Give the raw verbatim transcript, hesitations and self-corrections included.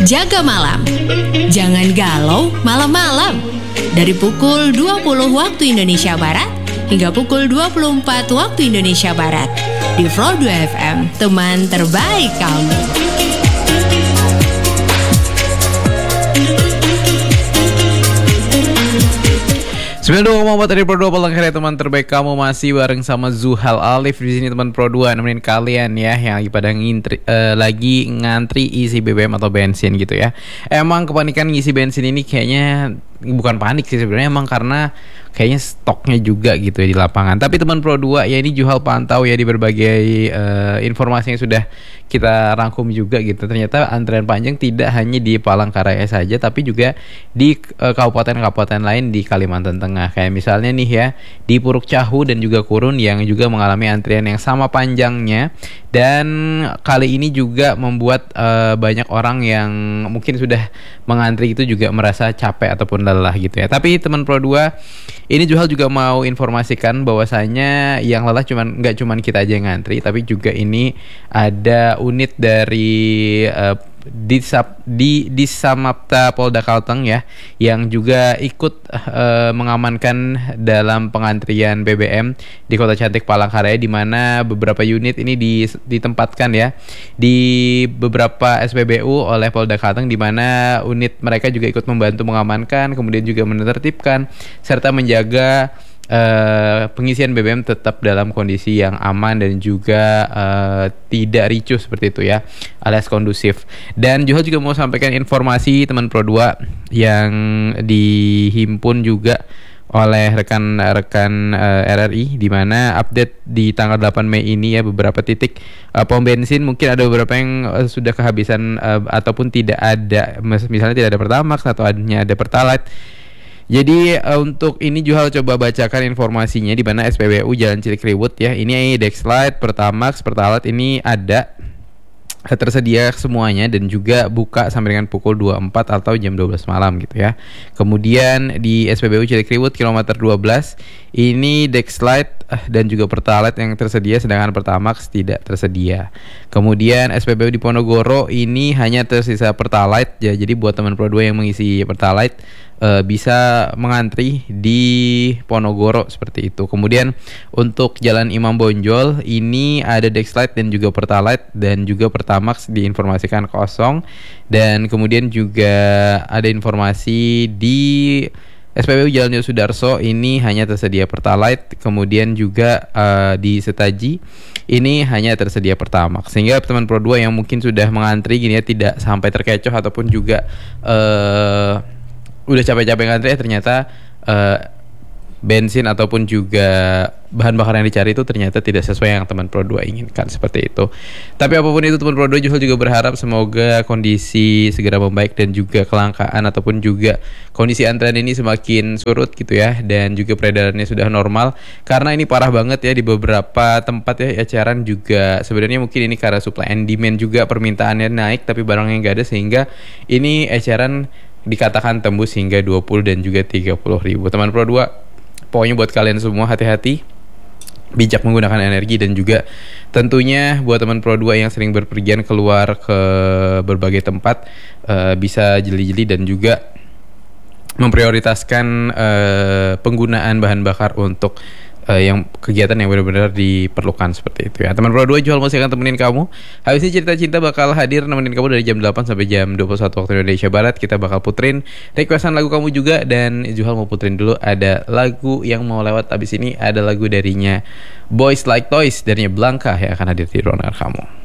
Jaga malam. Jangan galau malam-malam. Dari pukul dua puluh waktu Indonesia Barat hingga pukul dua puluh empat waktu Indonesia Barat. Di Flow dua F M, teman terbaik kamu. sembilan puluh dua koma empat dari Pro dua Palangkaraya, teman terbaik kamu, masih bareng sama Zuhal Alif di sini, teman Pro dua, nemenin kalian ya yang lagi pada ngintri, uh, lagi ngantri isi B B M atau bensin gitu ya. Emang kepanikan ngisi bensin ini kayaknya bukan panik sih sebenarnya, emang karena kayaknya stoknya juga gitu ya di lapangan. Tapi teman Pro dua ya, ini Zuhal pantau ya di berbagai uh, informasi yang sudah kita rangkum juga gitu. Ternyata antrian panjang tidak hanya di Palangkaraya saja, tapi juga di uh, kabupaten-kabupaten lain di Kalimantan Tengah. Kayak misalnya nih ya, di Puruk Cahu dan juga Kurun yang juga mengalami antrian yang sama panjangnya. Dan kali ini juga membuat uh, banyak orang yang mungkin sudah mengantri itu juga merasa capek ataupun lelah gitu ya. Tapi teman Pro dua, ini Zuhal juga mau informasikan bahwasanya yang lelah cuman nggak cuman kita aja yang ngantri, tapi juga ini ada unit dari uh, di di di Samapta Polda Kalteng ya, yang juga ikut uh, mengamankan dalam pengantrian B B M di Kota Cantik Palangkaraya, di mana beberapa unit ini ditempatkan ya di beberapa S P B U oleh Polda Kalteng, di mana unit mereka juga ikut membantu mengamankan, kemudian juga menertibkan serta menjaga Uh, pengisian B B M tetap dalam kondisi yang aman dan juga uh, tidak ricuh seperti itu ya, alias kondusif. Dan Zuhal juga mau sampaikan informasi teman Pro dua yang dihimpun juga oleh rekan-rekan uh, R R I, di mana update di tanggal delapan Mei ini ya, beberapa titik uh, pom bensin mungkin ada beberapa yang uh, sudah kehabisan uh, ataupun tidak ada, misalnya tidak ada Pertamax atau hanya ada Pertalite. Jadi uh, untuk ini Zuhal coba bacakan informasinya, di mana S P B U Jalan Cilikriwut ya, ini Dexlite, Pertamax, Pertalite ini ada tersedia semuanya dan juga buka sampai dengan pukul dua puluh empat atau jam dua belas malam gitu ya. Kemudian di S P B U Cilikriwut kilometer dua belas ini Dexlite dan juga Pertalite yang tersedia, sedangkan Pertamax tidak tersedia. Kemudian S P B U di Ponorogo ini hanya tersisa Pertalite ya. Jadi buat teman Pro dua yang mengisi Pertalite uh, bisa mengantri di Ponorogo seperti itu. Kemudian untuk Jalan Imam Bonjol ini ada Dexlite dan juga Pertalite, dan juga Pertamax diinformasikan kosong. Dan kemudian juga ada informasi di S P B U Jalan Yosudarso ini hanya tersedia Pertalite, kemudian juga uh, di Setaji ini hanya tersedia Pertamax. Sehingga teman Pro dua yang mungkin sudah mengantri gini ya, tidak sampai terkecoh ataupun juga uh, udah capek-capek ngantri ya, ternyata uh, bensin ataupun juga bahan bakar yang dicari itu ternyata tidak sesuai yang teman Pro dua inginkan, seperti itu. Tapi apapun itu teman Pro dua, Zuhal juga berharap semoga kondisi segera membaik dan juga kelangkaan ataupun juga kondisi antrean ini semakin surut gitu ya, dan juga peredarannya sudah normal, karena ini parah banget ya di beberapa tempat ya. Eceran juga sebenarnya mungkin ini karena supply and demand juga, permintaannya naik tapi barangnya nggak ada, sehingga ini eceran dikatakan tembus hingga dua puluh dan juga tiga puluh ribu. Teman Pro dua, pokoknya buat kalian semua hati-hati, bijak menggunakan energi, dan juga tentunya buat teman Pro dua yang sering berpergian keluar ke berbagai tempat, uh, bisa jeli-jeli dan juga memprioritaskan uh, penggunaan bahan bakar untuk Uh, yang kegiatan yang benar-benar diperlukan, seperti itu ya. Teman Pro dua, Zuhal masih akan temenin kamu. Habis ini Cerita Cinta bakal hadir nemenin kamu dari jam delapan sampai jam dua puluh satu waktu Indonesia Barat. Kita bakal puterin requestan lagu kamu juga, dan Zuhal mau puterin dulu ada lagu yang mau lewat. Abis ini ada lagu darinya Boys Like Toys, darinya Blanca yang akan hadir di ruangan kamu.